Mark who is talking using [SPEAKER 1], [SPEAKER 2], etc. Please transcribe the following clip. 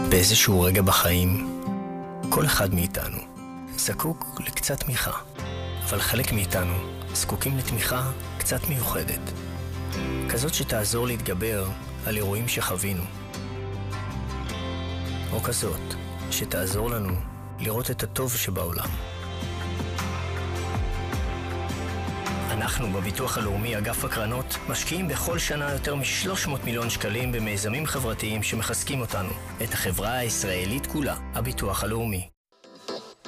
[SPEAKER 1] באיזשהו רגע בחיים, כל אחד מאיתנו זקוק לקצת תמיכה, אבל חלק מאיתנו זקוקים לתמיכה קצת מיוחדת, כזאת שתעזור להתגבר על אירועים שחווינו, או כזאת שתעזור לנו לראות את הטוב שבעולם. אנחנו בביטוח הלאומי אגף הקרנות משקיעים בכל שנה יותר מ-300 מיליון שקלים במיזמים חברתיים שמחזקים אותנו, את החברה הישראלית כולה, הביטוח הלאומי.